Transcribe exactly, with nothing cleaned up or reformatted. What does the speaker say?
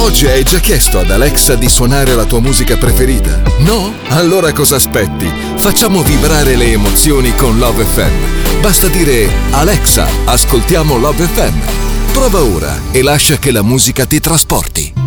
Oggi hai già chiesto ad Alexa di suonare la tua musica preferita? No? Allora cosa aspetti? Facciamo vibrare le emozioni con Love F M. Basta dire Alexa, ascoltiamo Love F M. Prova ora e lascia che la musica ti trasporti.